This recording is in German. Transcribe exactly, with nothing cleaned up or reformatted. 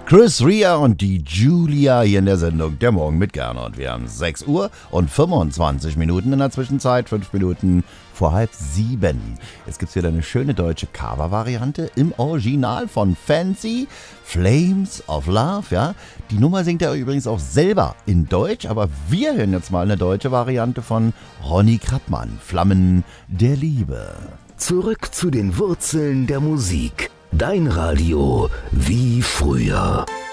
Chris Rea und die Julia hier in der Sendung Der Morgen mit Gernot. Wir haben sechs Uhr und fünfundzwanzig Minuten in der Zwischenzeit, fünf Minuten vor halb sieben. Jetzt gibt es wieder eine schöne deutsche Cover-Variante im Original von Fancy, Flames of Love. Ja? Die Nummer singt er übrigens auch selber in Deutsch, aber wir hören jetzt mal eine deutsche Variante von Ronny Krappmann, Flammen der Liebe. Zurück zu den Wurzeln der Musik. Dein Radio wie früher.